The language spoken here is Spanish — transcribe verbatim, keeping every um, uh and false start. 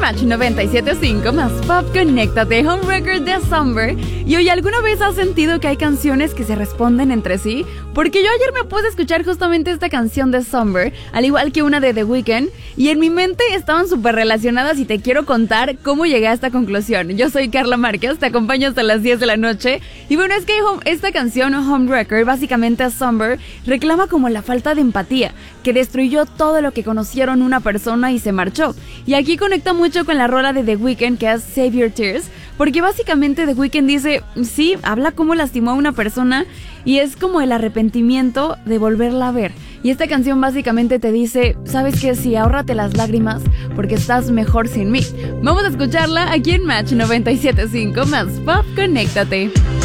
Match noventa y siete punto cinco más Pop, conéctate, Homewrecker de Somber. Y oye, ¿alguna vez has sentido que hay canciones que se responden entre sí? Porque yo ayer me puse a escuchar justamente esta canción de Somber, al igual que una de The Weeknd, y en mi mente estaban súper relacionadas y te quiero contar cómo llegué a esta conclusión. Yo soy Carla Márquez, te acompaño hasta las diez de la noche. Y bueno, es que esta canción, Homewrecker, básicamente a Somber, reclama como la falta de empatía, que destruyó todo lo que conocieron una persona y se marchó. Y aquí conecta mucho con la rola de The Weeknd, que es Save Your Tears, porque básicamente The Weeknd dice, sí, habla cómo lastimó a una persona y es como el arrepentimiento de volverla a ver. Y esta canción básicamente te dice, ¿sabes qué? Sí, ahórrate las lágrimas porque estás mejor sin mí. Vamos a escucharla aquí en Match noventa y siete punto cinco más Pop, conéctate.